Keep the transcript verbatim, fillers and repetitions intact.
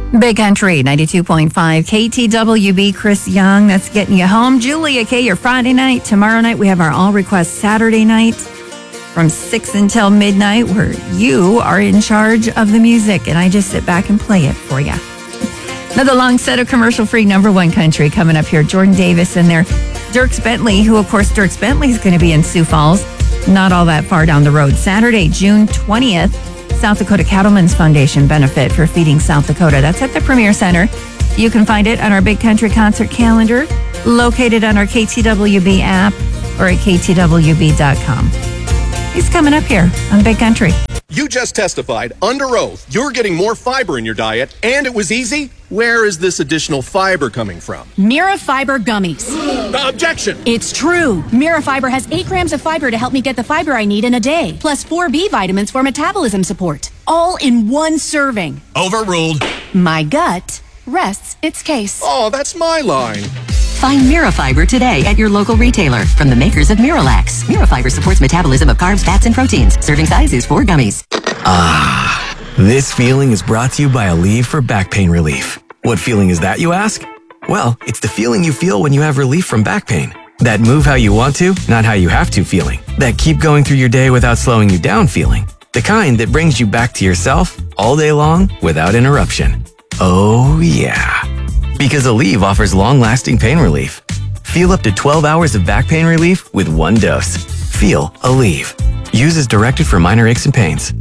Big Country, ninety-two point five K T W B, Chris Young, that's getting you home. Julia K, your Friday night. Tomorrow night, we have our All Request Saturday night from six until midnight, where you are in charge of the music, and I just sit back and play it for you. Another long set of commercial-free number one country coming up here. Jordan Davis and their Dierks Bentley, who, of course, Dierks Bentley is going to be in Sioux Falls, not all that far down the road. Saturday, June twentieth, South Dakota Cattlemen's Foundation benefit for Feeding South Dakota. That's at the Premier Center. You can find it on our Big Country concert calendar, located on our K T W B app or at K T W B dot com. He's coming up here on Big Country. You just testified under oath you're getting more fiber in your diet, and it was easy. Where is this additional fiber coming from? Mira Fiber Gummies. Objection! It's true. Mira Fiber has eight grams of fiber to help me get the fiber I need in a day, plus four B vitamins for metabolism support. All in one serving. Overruled. My gut rests its case. Oh, that's my line. Find Mirafiber today at your local retailer from the makers of Miralax. Mirafiber supports metabolism of carbs, fats, and proteins. Serving size is four gummies. Ah, this feeling is brought to you by Aleve for back pain relief. What feeling is that, you ask? Well, it's the feeling you feel when you have relief from back pain. That move how you want to, not how you have to feeling. That keep going through your day without slowing you down feeling. The kind that brings you back to yourself all day long without interruption. Oh, yeah. Because Aleve offers long-lasting pain relief. Feel up to twelve hours of back pain relief with one dose. Feel Aleve. Use as directed for minor aches and pains.